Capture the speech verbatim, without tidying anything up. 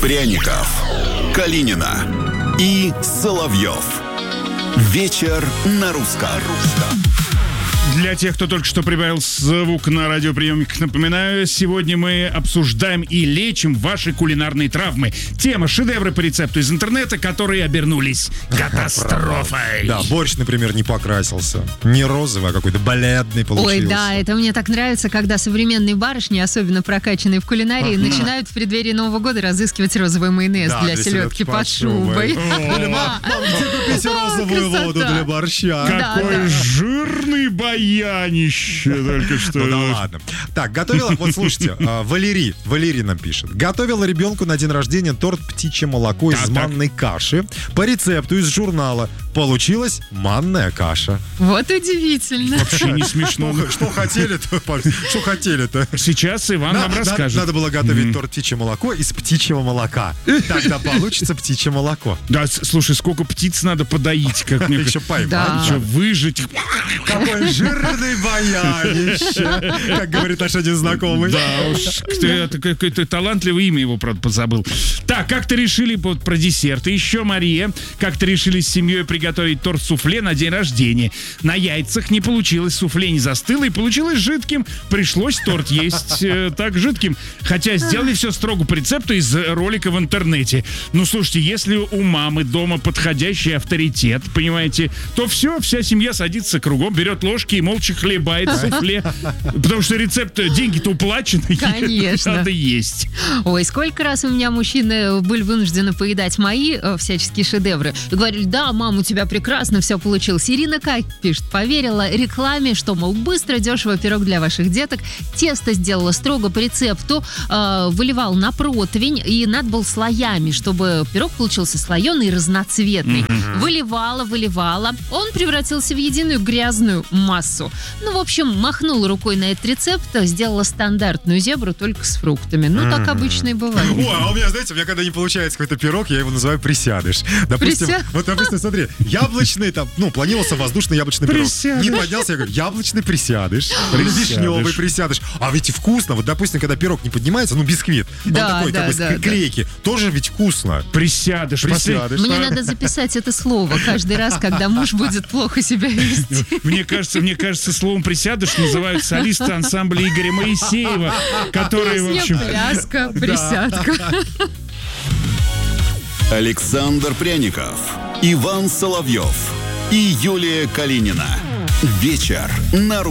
Пряников, Калинина и Соловьев. Вечер на русском. Для тех, кто только что прибавил звук на радиоприемниках, напоминаю, сегодня мы обсуждаем и лечим ваши кулинарные травмы. Тема — шедевры по рецепту из интернета, которые обернулись катастрофой. Да, борщ, например, не покрасился. Не розовый, а какой-то бледный получился. Ой, да, это мне так нравится, когда современные барышни, особенно прокачанные в кулинарии, начинают в преддверии Нового года разыскивать розовый майонез Да, для для селедки под шубой. Или, мам, где купить розовую воду для борща? Какой жирный баянище только что. Ну да ладно. Так, готовила, вот слушайте, а, Валерий, Валерий нам пишет. Готовила ребенку на день рождения торт «Птичье молоко» из Так, манной каши по рецепту из журнала. Получилась манная каша. Вот удивительно. Вообще не смешно. Что хотели-то? Что хотели-то? Сейчас Иван нам расскажет. Надо было готовить торт «Птичье молоко» из птичьего молока. Тогда получится птичье молоко. Да, с- слушай, сколько птиц надо подоить, как мне Еще кажется. поймать. Да. Что, выжить. Какой жирный баянище, как говорит наш один знакомый. Да уж, кто- это какое-то талантливое имя его, правда, позабыл. Так, как-то решили вот про десерты. Еще Мария. Как-то решили с семьей приготовить торт-суфле на день рождения. На яйцах не получилось, суфле не застыло и получилось жидким. Пришлось торт есть э, так жидким. Хотя сделали все строго по рецепту из ролика в интернете. Ну, слушайте, если у мамы дома подходящий авторитет, понимаете, то все, вся семья садится кругом, берет ложки и молча хлебает суфле. Потому что рецепт, деньги-то уплачены. Конечно. Надо есть. Ой, сколько раз у меня мужчины были вынуждены поедать мои э, всяческие шедевры. И говорили: да, мам, у тебя прекрасно все получилось. Ирина К. пишет: поверила рекламе, что, мол, быстро, дешево пирог для ваших деток. Тесто сделала строго по рецепту, э, выливал на противень и надо было слоями, чтобы пирог получился слоеный и разноцветный. Выливала, выливала. Он превратился в единую грязную массу. Ну, в общем, махнула рукой на этот рецепт, сделала стандартную зебру только с фруктами. Ну, так обычно и бывает. Ой, а у меня, знаете, у меня когда не получается какой-то пирог, я его называю присядыш. Допустим, Прися- вот, допустим, смотри, яблочный там, ну, планировался воздушный яблочный пирог. Присядыш. Не поднялся, я говорю, яблочный присядыш, вишневый присядыш. А ведь вкусно, вот, допустим, когда пирог не поднимается, ну, бисквит, Да, он такой, да, как бы, да, с клейки, тоже ведь вкусно. Присядешь. Присядешь. Мне надо записать это слово каждый раз, когда муж будет плохо себя вести. Мне кажется, мне кажется, словом «присядыш» называют солисты ансамбля Игоря Моисеева, которые, в общем... Пляска, присядка. Александр Пряников, Иван Соловьев и Юлия Калинина. Вечер на русском.